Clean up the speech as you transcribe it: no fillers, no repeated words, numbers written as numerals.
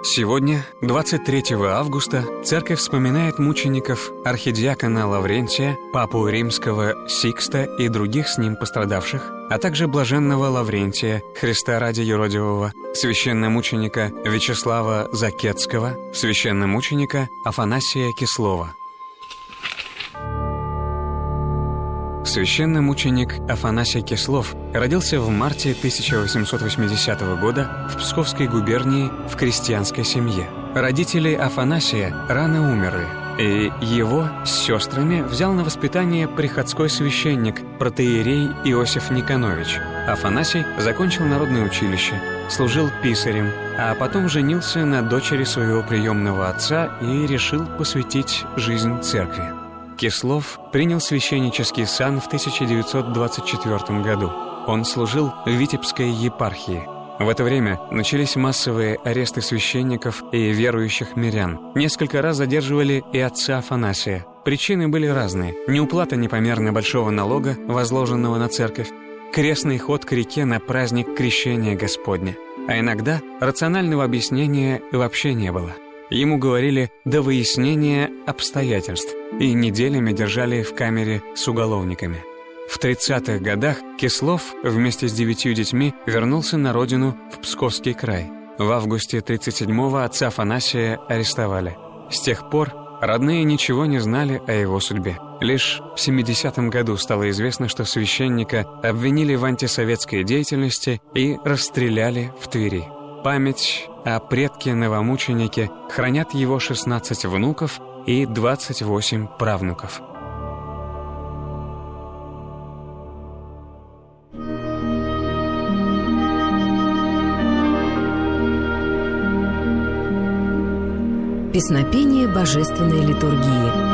Сегодня, 23 августа, церковь вспоминает мучеников архидиакона Лаврентия, папу римского Сикста и других с ним пострадавших, а также блаженного Лаврентия, Христа ради юродивого, священномученика Вячеслава Закетского, священномученика Афанасия Кислова. Священномученик Афанасий Кислов родился в марте 1880 года в Псковской губернии в крестьянской семье. Родители Афанасия рано умерли, и его с сестрами взял на воспитание приходской священник, протоиерей Иосиф Никонович. Афанасий закончил народное училище, служил писарем, а потом женился на дочери своего приемного отца и решил посвятить жизнь церкви. Кислов принял священнический сан в 1924 году. Он служил в Витебской епархии. В это время начались массовые аресты священников и верующих мирян. Несколько раз задерживали и отца Афанасия. Причины были разные. Неуплата непомерно большого налога, возложенного на церковь, крестный ход к реке на праздник Крещения Господня. А иногда рационального объяснения вообще не было. Ему говорили до выяснения обстоятельств и неделями держали в камере с уголовниками. В 30-х годах Кислов вместе с 9 детьми вернулся на родину в Псковский край. В августе 37-го отца Афанасия арестовали. С тех пор родные ничего не знали о его судьбе. Лишь в 70-м году стало известно, что священника обвинили в антисоветской деятельности и расстреляли в Твери. Память о предке-новомученике хранят его 16 внуков и 28 правнуков. Песнопение божественной литургии.